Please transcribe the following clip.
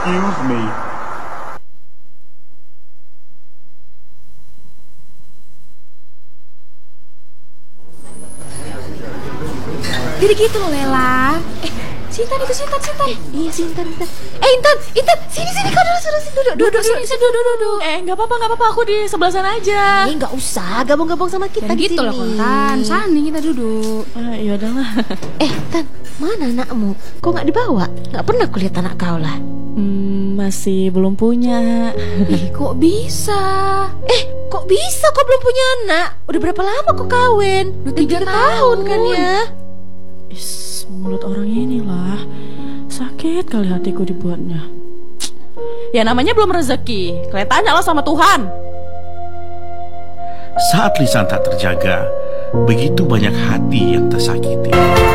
Excuse me. Jadi gitu loh Lela. Sintan itu Sintan. Iya Sintan. Intan, sini kau duduk sini duduk. Nggak apa-apa, aku di sebelah sana aja. Nggak usah gabung-gabung sama kita di gitu sini. loh Kontan, Sani kita duduk. Ya udahlah. Tan, mana anakmu? Kok nggak dibawa? Nggak pernah kulihat anak kau lah. Masih belum punya. Kok bisa? Kok belum punya anak? Udah berapa lama kok kawin? Udah 3 tahun kan ya? Mulut orang inilah. Sakit kali hatiku dibuatnya. Ya namanya belum rezeki. Kalian tanyalah sama Tuhan. Saat lisan tak terjaga, begitu banyak hati yang tersakiti.